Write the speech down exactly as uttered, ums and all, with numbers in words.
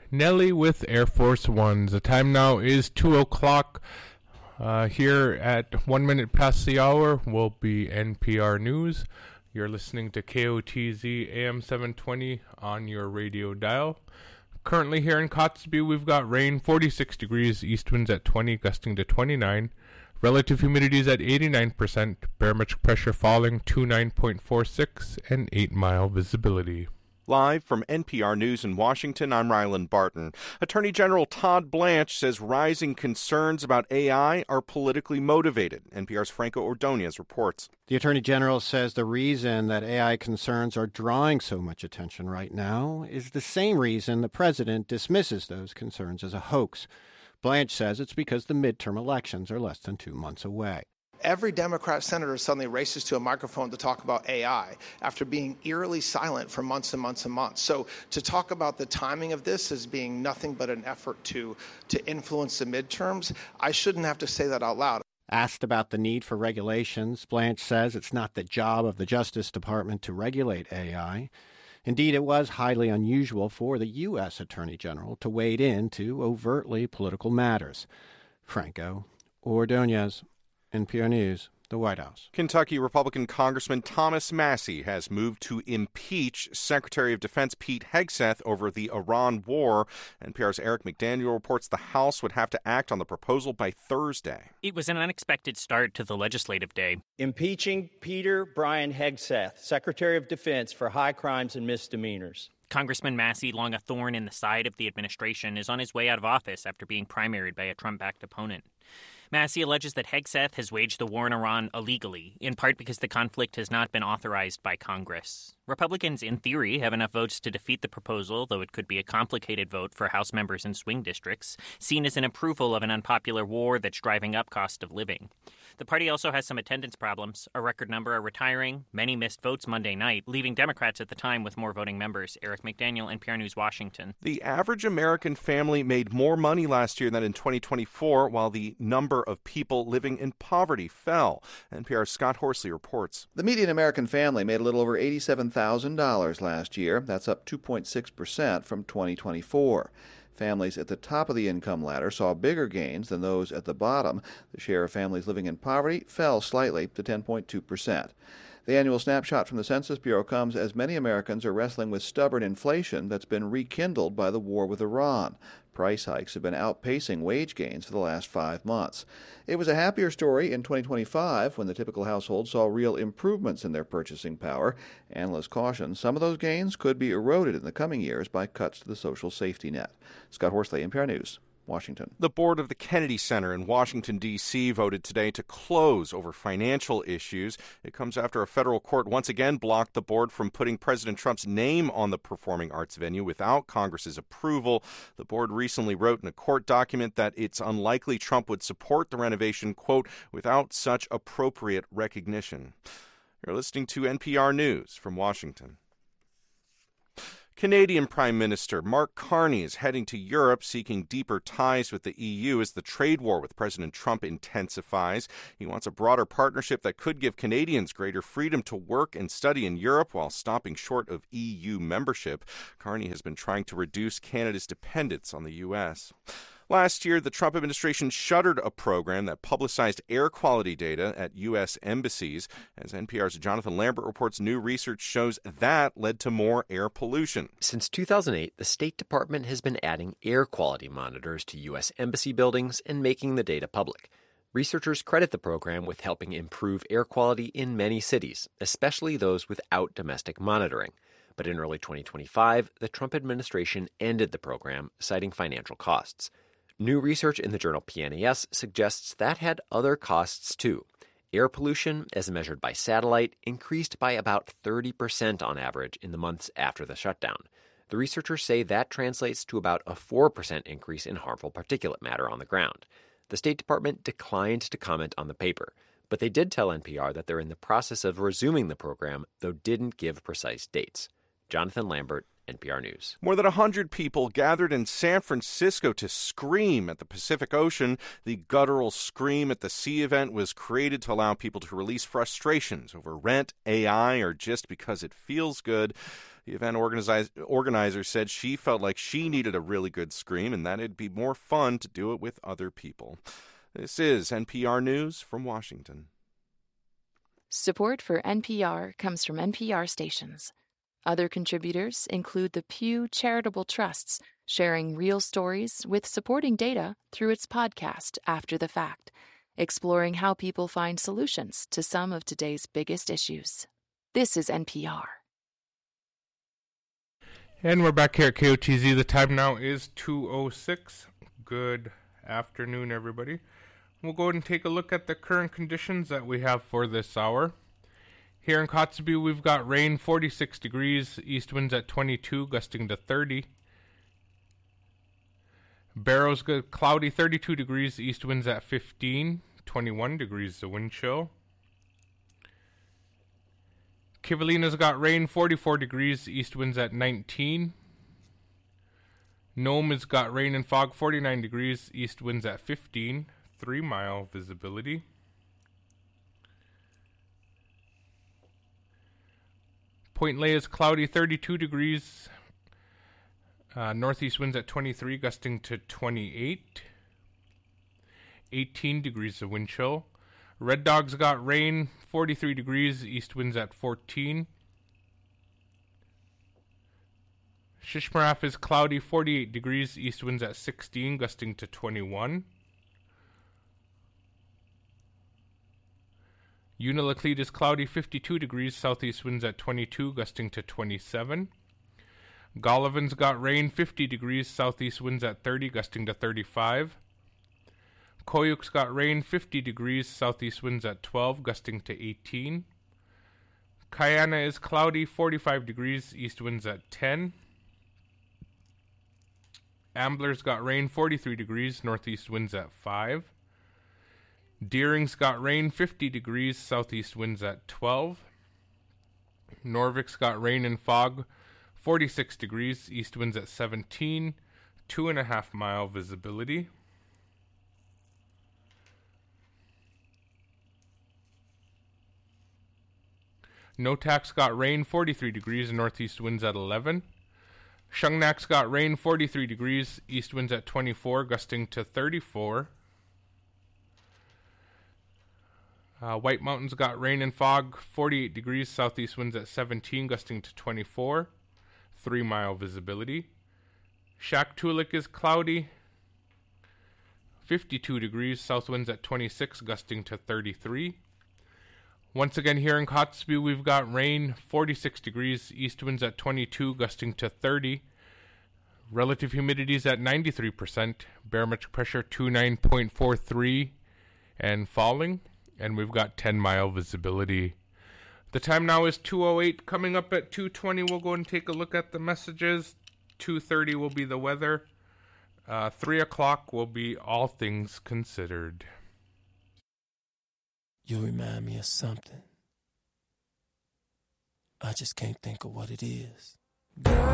Nelly with Air Force Ones. The time now is two o'clock. Uh, here at one minute past the hour will be N P R News. You're listening to K O T Z A M seven twenty on your radio dial. Currently here in Kotzebue, we've got rain, forty-six degrees, east winds at twenty, gusting to twenty-nine. Relative humidity is at eighty-nine percent, barometric pressure falling to nine point four six, and eight mile visibility. Live from N P R News in Washington, I'm Ryland Barton. Attorney General Todd Blanche says rising concerns about A I are politically motivated. N P R's Franco Ordonez reports. The Attorney General says the reason that A I concerns are drawing so much attention right now is the same reason the president dismisses those concerns as a hoax. Blanche says it's because the midterm elections are less than two months away. Every Democrat senator suddenly races to a microphone to talk about A I after being eerily silent for months and months and months. So to talk about the timing of this as being nothing but an effort to, to influence the midterms, I shouldn't have to say that out loud. Asked about the need for regulations, Blanche says it's not the job of the Justice Department to regulate A I. Indeed, it was highly unusual for the U S Attorney General to wade into overtly political matters. Franco Ordonez, N P R News, the White House. Kentucky Republican Congressman Thomas Massie has moved to impeach Secretary of Defense Pete Hegseth over the Iran war. N P R's Eric McDaniel reports the House would have to act on the proposal by Thursday. It was an unexpected start to the legislative day. Impeaching Peter Brian Hegseth, Secretary of Defense, for high crimes and misdemeanors. Congressman Massie, long a thorn in the side of the administration, is on his way out of office after being primaried by a Trump-backed opponent. Massie alleges that Hegseth has waged the war in Iran illegally, in part because the conflict has not been authorized by Congress. Republicans, in theory, have enough votes to defeat the proposal, though it could be a complicated vote for House members in swing districts, seen as an approval of an unpopular war that's driving up cost of living. The party also has some attendance problems. A record number are retiring. Many missed votes Monday night, leaving Democrats at the time with more voting members. Eric McDaniel, N P R News, Washington. The average American family made more money last year than in twenty twenty-four, while the number of people living in poverty fell. N P R's Scott Horsley reports. The median American family made a little over eighty-seven thousand dollars last year. That's up two point six percent from twenty twenty-four. Families at the top of the income ladder saw bigger gains than those at the bottom. The share of families living in poverty fell slightly to ten point two percent. The annual snapshot from the Census Bureau comes as many Americans are wrestling with stubborn inflation that's been rekindled by the war with Iran. Price hikes have been outpacing wage gains for the last five months. It was a happier story in twenty twenty-five when the typical household saw real improvements in their purchasing power. Analysts caution some of those gains could be eroded in the coming years by cuts to the social safety net. Scott Horsley, N P R News, Washington. The board of the Kennedy Center in Washington, D C voted today to close over financial issues. It comes after a federal court once again blocked the board from putting President Trump's name on the performing arts venue without Congress's approval. The board recently wrote in a court document that it's unlikely Trump would support the renovation, quote, without such appropriate recognition. You're listening to N P R News from Washington. Canadian Prime Minister Mark Carney is heading to Europe, seeking deeper ties with the E U as the trade war with President Trump intensifies. He wants a broader partnership that could give Canadians greater freedom to work and study in Europe while stopping short of E U membership. Carney has been trying to reduce Canada's dependence on the U S. Last year, the Trump administration shuttered a program that publicized air quality data at U S embassies. As N P R's Jonathan Lambert reports, new research shows that led to more air pollution. Since two thousand eight, the State Department has been adding air quality monitors to U S embassy buildings and making the data public. Researchers credit the program with helping improve air quality in many cities, especially those without domestic monitoring. But in early twenty twenty-five, the Trump administration ended the program, citing financial costs. New research in the journal P N A S suggests that had other costs, too. Air pollution, as measured by satellite, increased by about thirty percent on average in the months after the shutdown. The researchers say that translates to about a four percent increase in harmful particulate matter on the ground. The State Department declined to comment on the paper, but they did tell N P R that they're in the process of resuming the program, though didn't give precise dates. Jonathan Lambert, N P R News. More than one hundred people gathered in San Francisco to scream at the Pacific Ocean. The guttural Scream at the Sea event was created to allow people to release frustrations over rent, A I, or just because it feels good. The event organize- organizer said she felt like she needed a really good scream and that it'd be more fun to do it with other people. This is N P R News from Washington. Support for N P R comes from N P R stations. Other contributors include the Pew Charitable Trusts, sharing real stories with supporting data through its podcast After the Fact, exploring how people find solutions to some of today's biggest issues. This is N P R. And we're back here at K O T Z. The time now is two oh six. Good afternoon, everybody. We'll go ahead and take a look at the current conditions that we have for this hour. Here in Kotzebue, we've got rain, forty-six degrees, east winds at twenty-two, gusting to thirty. Barrow's good, cloudy, thirty-two degrees, east winds at fifteen, twenty-one degrees the wind chill. Kivalina's got rain, forty-four degrees, east winds at nineteen. Nome has got rain and fog, forty-nine degrees, east winds at fifteen, three mile visibility. Point Lay is cloudy, thirty-two degrees, uh, northeast winds at twenty-three, gusting to twenty-eight, eighteen degrees of wind chill. Red Dog's got rain, forty-three degrees, east winds at fourteen. Shishmaref is cloudy, forty-eight degrees, east winds at sixteen, gusting to twenty-one. Unalakleet is cloudy, fifty-two degrees, southeast winds at twenty-two, gusting to twenty-seven. Gollivan's got rain, fifty degrees, southeast winds at thirty, gusting to thirty-five. Koyuk's got rain, fifty degrees, southeast winds at twelve, gusting to eighteen. Kayana is cloudy, forty-five degrees, east winds at ten. Ambler's got rain, forty-three degrees, northeast winds at five. Deering's got rain, fifty degrees, southeast winds at twelve. Norvik's got rain and fog, forty-six degrees, east winds at seventeen, two and a half mile visibility. Notak's got rain, forty-three degrees, northeast winds at eleven. Shungnak's got rain, forty-three degrees, east winds at twenty-four, gusting to thirty-four. Uh, White Mountain's got rain and fog, forty-eight degrees, southeast winds at seventeen, gusting to twenty-four, three mile visibility. Shaktoolik is cloudy, fifty-two degrees, south winds at twenty-six, gusting to thirty-three. Once again, here in Kotzebue, we've got rain, forty-six degrees, east winds at twenty-two, gusting to thirty. Relative humidity is at ninety-three percent, barometric pressure two oh nine point four three and falling, and we've got ten mile visibility. The time now is two oh eight. Coming up at two twenty, we'll go and take a look at the messages. two thirty will be the weather. Uh, three o'clock will be All Things Considered. You remind me of something. I just can't think of what it is.